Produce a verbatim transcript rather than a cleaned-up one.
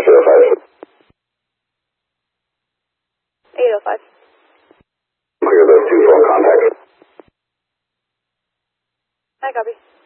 dash zero five. eight oh five. Clear those two phone contacts. I copy.